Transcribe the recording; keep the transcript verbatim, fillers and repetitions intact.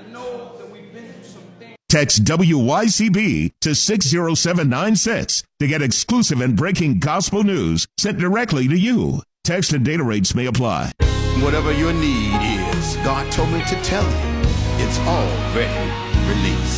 know that we've been through some things. Text W Y C B to six zero seven nine six to get exclusive and breaking gospel news sent directly to you. Text and data rates may apply. Whatever your need is, God told me to tell you, it's already released.